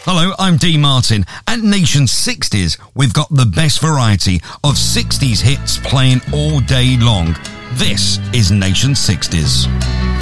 Hello, I'm Dee Martin. At Nation 60s, we've got the best variety of 60s hits playing all day long. This is Nation 60s.